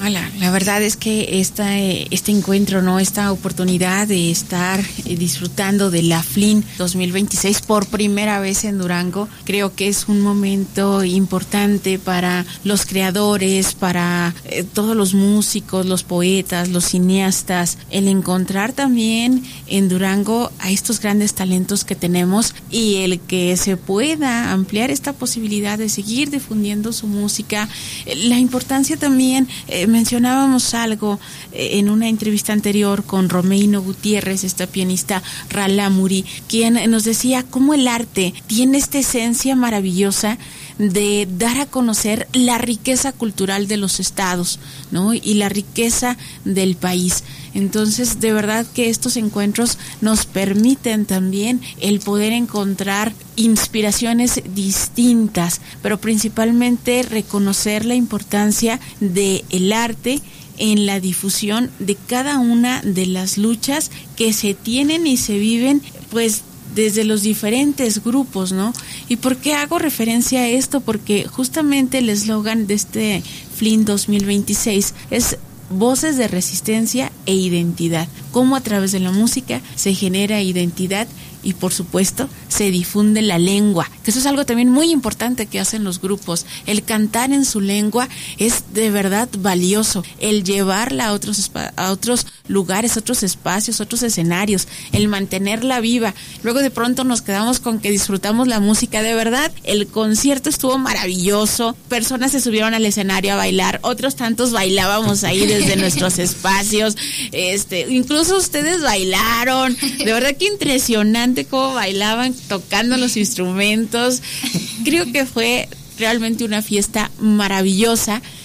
Hola, la verdad es que este encuentro, ¿no? Esta oportunidad de estar disfrutando de la FLIN 2026 por primera vez en Durango, creo que es un momento importante para los creadores, para todos los músicos, los poetas, los cineastas, el encontrar también en Durango a estos grandes talentos que tenemos y el que se pueda ampliar esta posibilidad de seguir difundiendo su música. La importancia también, mencionábamos algo en una entrevista anterior con Romeino Gutiérrez, esta pianista Ralamuri, quien nos decía cómo el arte tiene esta esencia maravillosa de dar a conocer la riqueza cultural de los estados, ¿no? Y la riqueza del país. Entonces, de verdad que estos encuentros nos permiten también el poder encontrar inspiraciones distintas, pero principalmente reconocer la importancia del arte en la difusión de cada una de las luchas que se tienen y se viven, pues, desde los diferentes grupos, ¿no? ¿Y por qué hago referencia a esto? Porque justamente el eslogan de este FLIN 2026 es voces de resistencia e identidad. Cómo a través de la música se genera identidad y, por supuesto, se difunde la lengua, que eso es algo también muy importante que hacen los grupos. El cantar en su lengua es de verdad valioso, el llevarla a otros lugares, otros espacios, otros escenarios, el mantenerla viva. Luego de pronto nos quedamos con que disfrutamos la música, de verdad, el concierto estuvo maravilloso, personas se subieron al escenario a bailar, otros tantos bailábamos ahí desde nuestros espacios, incluso ustedes bailaron, de verdad que impresionante cómo bailaban tocando los instrumentos. Creo que fue realmente una fiesta maravillosa